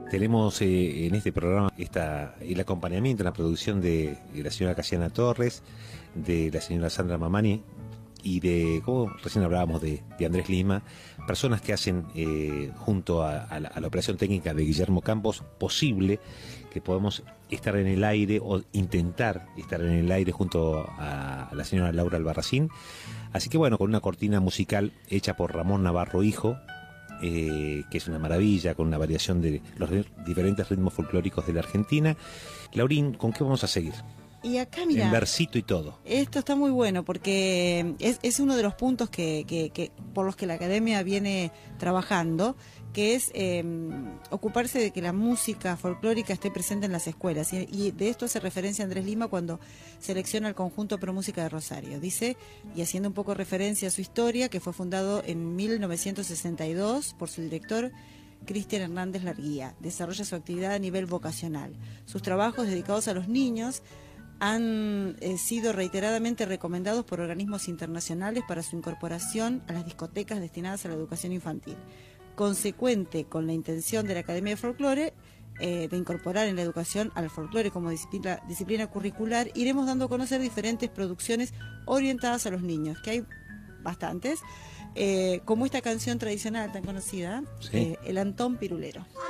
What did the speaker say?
Tenemos en este programa el acompañamiento en la producción de la señora Casiana Torres, de la señora Sandra Mamani y como recién hablábamos, de Andrés Lima, personas que hacen junto a la operación técnica de Guillermo Campos posible que podamos estar en el aire o intentar estar en el aire junto a la señora Laura Albarracín. Así que bueno, con una cortina musical hecha por Ramón Navarro Hijo, que es una maravilla, con una variación de los diferentes ritmos folclóricos de la Argentina. Laurín, ¿con qué vamos a seguir? Y acá, mira, en versito y todo. Esto está muy bueno porque es uno de los puntos que por los que la Academia viene trabajando, que es ocuparse de que la música folclórica esté presente en las escuelas. Y de esto hace referencia Andrés Lima cuando selecciona el conjunto Pro Música de Rosario. Dice, y haciendo un poco referencia a su historia, que fue fundado en 1962 por su director Cristian Hernández Larguía. Desarrolla su actividad a nivel vocacional. Sus trabajos dedicados a los niños han sido reiteradamente recomendados por organismos internacionales para su incorporación a las discotecas destinadas a la educación infantil. Consecuente con la intención de la Academia de Folclore de incorporar en la educación al folclore como disciplina curricular, iremos dando a conocer diferentes producciones orientadas a los niños, que hay bastantes, como esta canción tradicional tan conocida, sí. El Antón Pirulero.